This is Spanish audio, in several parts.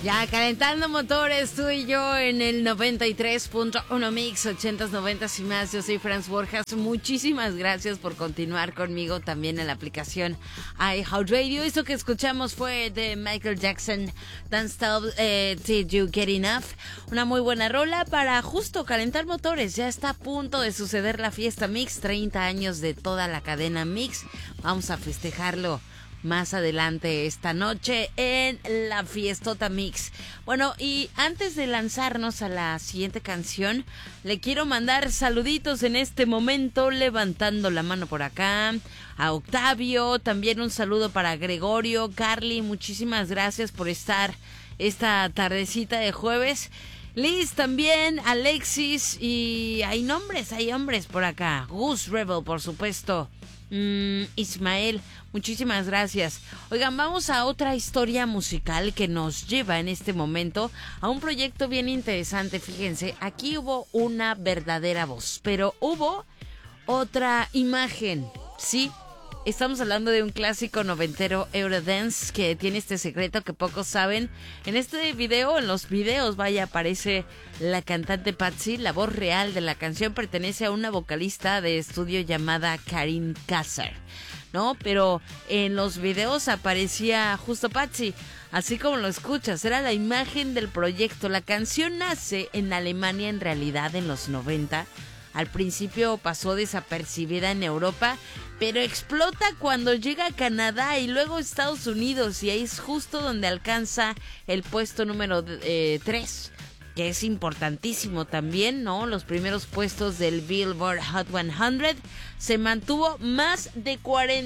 Ya calentando motores, tú y yo en el 93.1 Mix, 80s, 90s y más. Yo soy Franz Borjas. Muchísimas gracias por continuar conmigo también en la aplicación iHeartRadio. Esto que escuchamos fue de Michael Jackson, Dance Stop, Did You Get Enough. Una muy buena rola para justo calentar motores. Ya está a punto de suceder la fiesta Mix, 30 años de toda la cadena Mix. Vamos a festejarlo más adelante esta noche en la Fiestota Mix. Bueno, y antes de lanzarnos a la siguiente canción, le quiero mandar saluditos en este momento, levantando la mano por acá, a Octavio, también un saludo para Gregorio, Carly, muchísimas gracias por estar esta tardecita de jueves. Liz también, Alexis, y hay hombres por acá. Gus Rebel, por supuesto. Ismael, muchísimas gracias. Oigan, vamos a otra historia musical que nos lleva en este momento a un proyecto bien interesante. Fíjense, aquí hubo una verdadera voz, pero hubo otra imagen, ¿sí? Estamos hablando de un clásico noventero, Eurodance, que tiene este secreto que pocos saben. En este video, en los videos, aparece la cantante Patsy. La voz real de la canción pertenece a una vocalista de estudio llamada Karin Kasser, ¿no? Pero en los videos aparecía justo Patsy, así como lo escuchas, era la imagen del proyecto. La canción nace en Alemania, en realidad, en los 90. Al principio pasó desapercibida en Europa, pero explota cuando llega a Canadá y luego Estados Unidos, y ahí es justo donde alcanza el puesto número 3, que es importantísimo también, ¿no? Los primeros puestos del Billboard Hot 100. Se mantuvo más de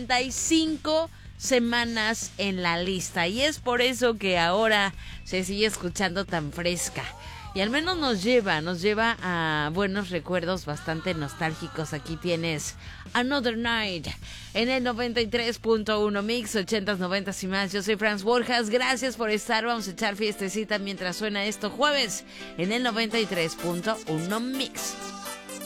45 semanas en la lista, y es por eso que ahora se sigue escuchando tan fresca. Y al menos nos lleva a buenos recuerdos bastante nostálgicos. Aquí tienes Another Night en el 93.1 Mix, 80s, 90s y más. Yo soy Franz Borjas, gracias por estar. Vamos a echar fiestecita mientras suena esto jueves en el 93.1 Mix.